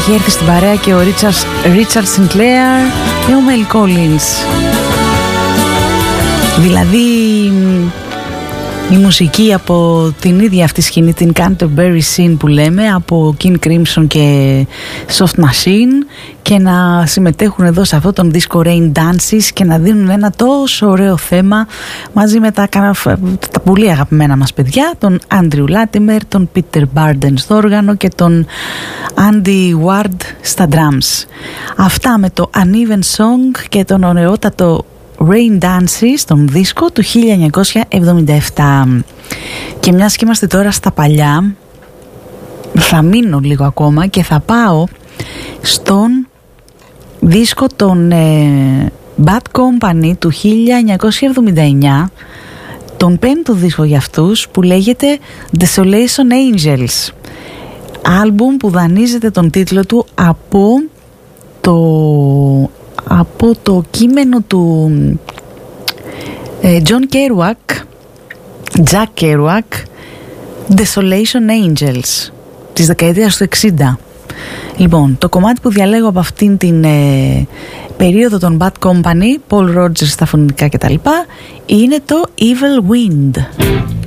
Έχει έρθει στην παρέα και ο Richard Sinclair και ο Mel Collins. Δηλαδή η μουσική από την ίδια αυτή σκηνή, την Canterbury Scene που λέμε, από King Crimson και Soft Machine, και να συμμετέχουν εδώ σε αυτό τον δίσκο Rain Dances και να δίνουν ένα τόσο ωραίο θέμα μαζί με τα πολύ αγαπημένα μας παιδιά, τον Andrew Latimer, τον Peter Barden στο όργανο και τον Andy Ward στα drums. Αυτά με το Uneven Song και τον ωραιότατο Rain Dances, τον δίσκο του 1977. Και μιας και είμαστε τώρα στα παλιά, θα μείνω λίγο ακόμα και θα πάω στον δίσκο των Bad Company του 1979, τον πέμπτο δίσκο για αυτούς, που λέγεται Desolation Angels, άλμπουμ που δανείζεται τον τίτλο του από το κείμενο του Jack Kerouac, Desolation Angels, της δεκαετίας του 60. Λοιπόν, το κομμάτι που διαλέγω από αυτήν την περίοδο των Bad Company, Paul Rogers στα φωνητικά κτλ, είναι το Evil Wind.